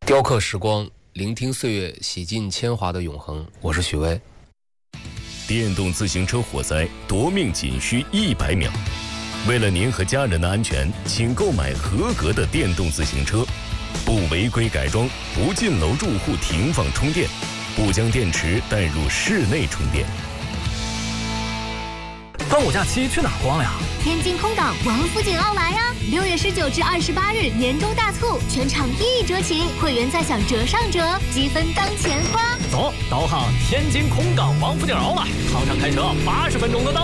雕刻时光，聆听岁月，洗尽铅华的永恒。我是许巍。 电动自行车火灾夺命仅需100秒。为了您和家人的安全，请购买合格的电动自行车，不违规改装，不进楼住户停放充电，不将电池带入室内充电。 端午假期去哪逛呀？ 天津空港王府井奥莱呀！6月19至28日年终大促，全场1折起，会员再享折上折，积分当钱花。 走，导航天津空港王府井奥莱，航上开车80分钟就到。